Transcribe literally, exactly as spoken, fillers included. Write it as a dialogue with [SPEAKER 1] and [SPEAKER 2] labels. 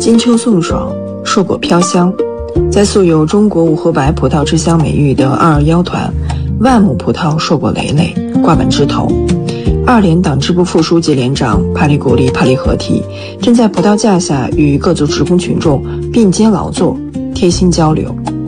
[SPEAKER 1] 金秋送爽，硕果飘香。在素有中国五湖白葡萄之乡美誉的二二一团，万亩葡萄硕果累累，挂满枝头。二连党支部副书记连长帕里古里帕里合体正在葡萄架下与各族职工群众并肩劳作，贴心交流。